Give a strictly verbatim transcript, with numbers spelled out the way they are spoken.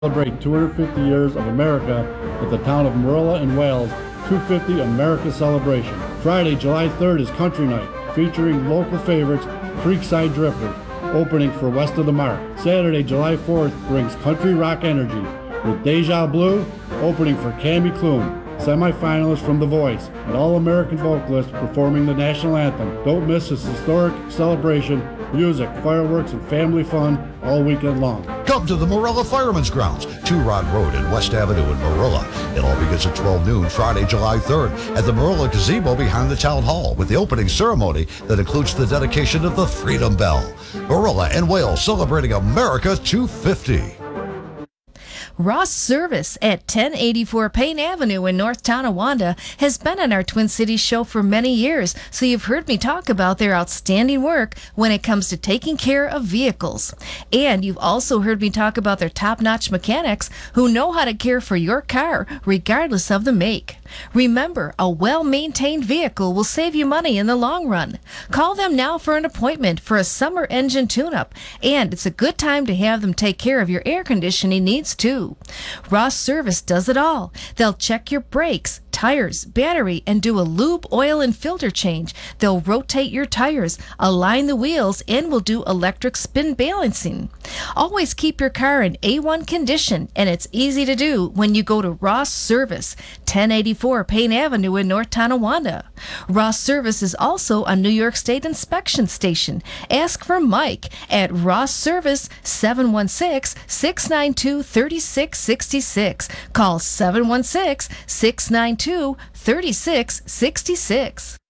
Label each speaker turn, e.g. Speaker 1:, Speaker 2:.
Speaker 1: Celebrate two hundred fifty years of America at the town of Marilla in Wales two fifty America Celebration. Friday, July third is Country Night, featuring local favorites Creekside Drifter, opening for West of the Mark. Saturday, July fourth brings country rock energy with Deja Blue, opening for Cammy Clune, semi-finalist from The Voice, and all-American vocalist performing the national anthem. Don't miss this historic celebration, music, fireworks, and family fun all weekend long.
Speaker 2: Come to the Marilla Fireman's Grounds, Two Rod Road and West Avenue in Marilla. It all begins at twelve noon, Friday, July third, at the Marilla Gazebo behind the Town Hall, with the opening ceremony that includes the dedication of the Freedom Bell. Marilla and Wales celebrating America two fifty.
Speaker 3: Ross Service at ten eighty-four Payne Avenue in North Tonawanda has been on our Twin Cities show for many years, so you've heard me talk about their outstanding work when it comes to taking care of vehicles. And you've also heard me talk about their top-notch mechanics who know how to care for your car, regardless of the make. Remember, a well-maintained vehicle will save you money in the long run. Call them now for an appointment for a summer engine tune-up, and it's a good time to have them take care of your air conditioning needs too. Ross Service does it all. They'll check your brakes, tires, battery, and do a lube, oil, and filter change. They'll rotate your tires, align the wheels, and will do electric spin balancing. Always keep your car in A one condition, and it's easy to do when you go to Ross Service, ten eighty-four Payne Avenue in North Tonawanda. Ross Service is also a New York State inspection station. Ask for Mike at Ross Service, seven one six, six nine two, three six six six. Call seven one six, six nine two, three six six six.